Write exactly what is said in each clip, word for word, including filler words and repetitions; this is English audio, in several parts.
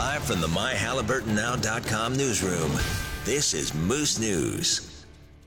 Live from the my halliburton now dot com newsroom, this is Moose News.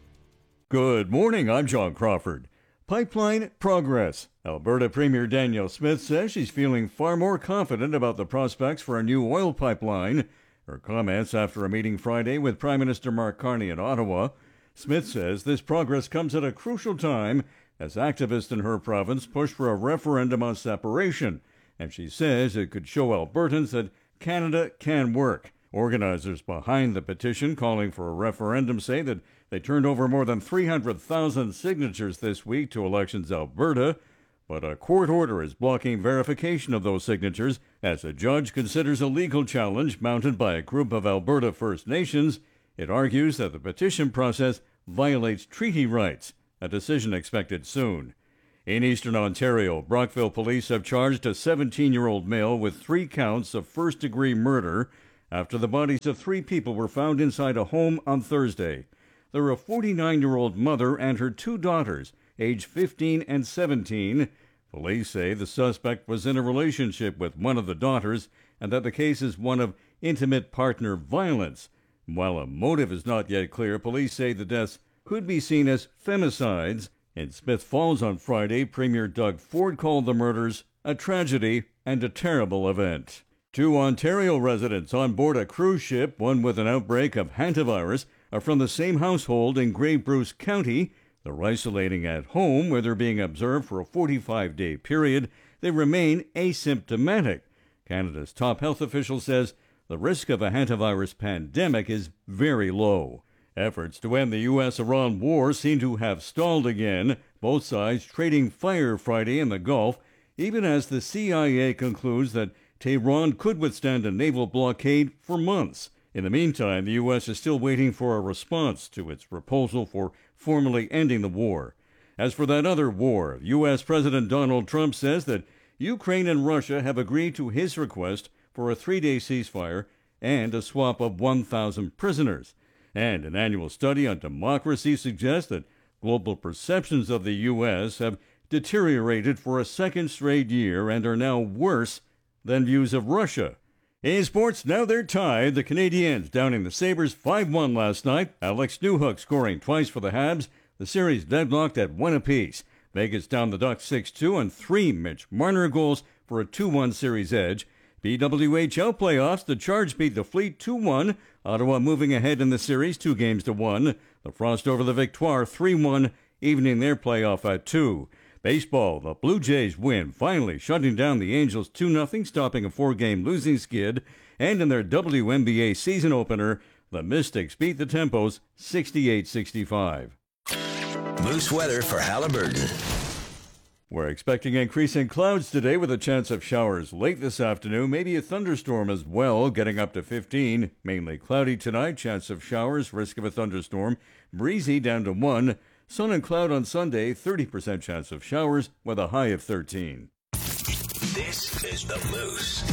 Good morning, I'm John Crawford. Pipeline progress. Alberta Premier Danielle Smith says she's feeling far more confident about the prospects for a new oil pipeline. Her comments after a meeting Friday with Prime Minister Mark Carney in Ottawa. Smith says this progress comes at a crucial time as activists in her province push for a referendum on separation, and she says it could show Albertans that Canada can work. Organizers behind the petition calling for a referendum say that they turned over more than three hundred thousand signatures this week to Elections Alberta, but a court order is blocking verification of those signatures as a judge considers a legal challenge mounted by a group of Alberta First Nations. It argues that the petition process violates treaty rights, a decision expected soon. In eastern Ontario, Brockville police have charged a seventeen-year-old male with three counts of first-degree murder after the bodies of three people were found inside a home on Thursday. They're a forty-nine-year-old mother and her two daughters, aged fifteen and seventeen. Police say the suspect was in a relationship with one of the daughters and that the case is one of intimate partner violence. While a motive is not yet clear, police say the deaths could be seen as femicides. In Smith Falls on Friday, Premier Doug Ford called the murders a tragedy and a terrible event. Two Ontario residents on board a cruise ship, one with an outbreak of hantavirus, are from the same household in Grey Bruce County. They're isolating at home where they're being observed for a forty-five day period. They remain asymptomatic. Canada's top health official says the risk of a hantavirus pandemic is very low. Efforts to end the U S Iran war seem to have stalled again, both sides trading fire Friday in the Gulf, even as the C I A concludes that Tehran could withstand a naval blockade for months. In the meantime, the U S is still waiting for a response to its proposal for formally ending the war. As for that other war, U S President Donald Trump says that Ukraine and Russia have agreed to his request for a three-day ceasefire and a swap of one thousand prisoners. And an annual study on democracy suggests that global perceptions of the U S have deteriorated for a second straight year and are now worse than views of Russia. In sports, now they're tied. The Canadiens downing the Sabres five one last night. Alex Newhook scoring twice for the Habs. The series deadlocked at one apiece. Vegas down the Ducks six two and three Mitch Marner goals for a two one series edge. B W H L playoffs, the Charge beat the Fleet two one. Ottawa moving ahead in the series two games to one. The Frost over the Victoire three one, evening their playoff at two. Baseball, the Blue Jays win, finally shutting down the Angels two nothing, stopping a four-game losing skid. And in their W N B A season opener, the Mystics beat the Tempos sixty-eight sixty-five. Moose weather for Halliburton. We're expecting increasing clouds today with a chance of showers late this afternoon, maybe a thunderstorm as well, getting up to fifteen. Mainly cloudy tonight, chance of showers, risk of a thunderstorm. Breezy down to one. Sun and cloud on Sunday, thirty percent chance of showers with a high of thirteen. This is the Moose.